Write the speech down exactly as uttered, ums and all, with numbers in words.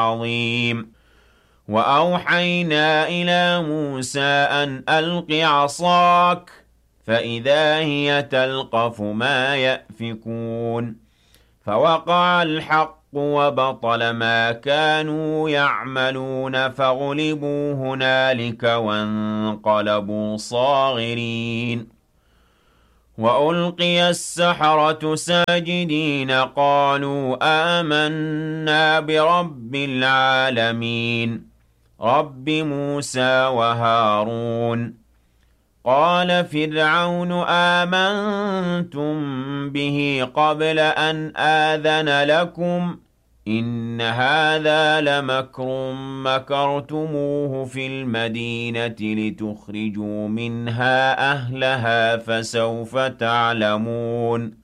عظيم وأوحينا إلى موسى أن ألق عصاك فإذا هي تلقف ما يأفكون فوقع الحق وبطل ما كانوا يعملون فغلبوا هنالك وانقلبوا صاغرين وألقي السحرة ساجدين قالوا آمنا برب العالمين رب موسى وهارون قال فرعون آمنتم به قبل أن آذن لكم إن هذا لمكر مكرتموه في المدينة لتخرجوا منها أهلها فسوف تعلمون